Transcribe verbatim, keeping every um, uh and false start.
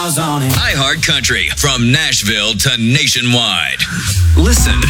miles on it. iHeart Country, from Nashville to nationwide. Listen